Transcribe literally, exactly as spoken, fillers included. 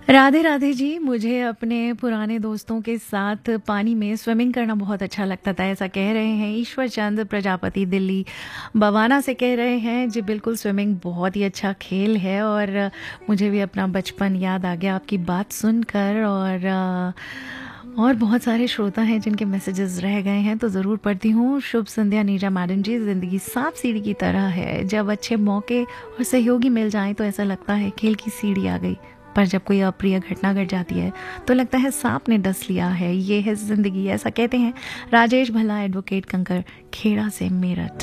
राधे राधे जी। मुझे अपने पुराने दोस्तों के साथ पानी में स्विमिंग करना बहुत अच्छा लगता था, ऐसा कह रहे हैं ईश्वर चंद प्रजापति, दिल्ली बवाना से कह रहे हैं। जी बिल्कुल, स्विमिंग बहुत ही अच्छा खेल है और मुझे भी अपना बचपन याद आ गया आपकी बात सुनकर। और और बहुत सारे श्रोता हैं जिनके मैसेजेस रह गए हैं, तो ज़रूर पढ़ती हूँ। शुभ संध्या नीरा मैडम जी। ज़िंदगी सांप सीढ़ी की तरह है, जब अच्छे मौके और सहयोगी मिल जाएं तो ऐसा लगता है खेल की सीढ़ी आ गई, पर जब कोई अप्रिय घटना घट जाती है तो लगता है सांप ने डस लिया है। ये है जिंदगी, ऐसा कहते हैं राजेश भल्ला, एडवोकेट कंकर, खेड़ा से मेरठ।